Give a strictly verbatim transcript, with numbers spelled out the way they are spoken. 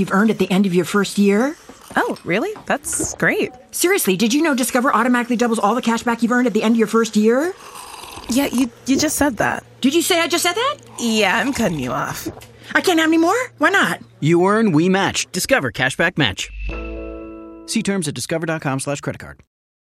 you've earned at the end of your first year. Oh, really? That's great. Seriously, did you know Discover automatically doubles all the cash back you've earned at the end of your first year? Yeah, you you just said that. Did you say I just said that? Yeah, I'm cutting you off. I can't have any more? Why not? You earn, we match. Discover Cashback Match. See terms at discover.com slash credit card.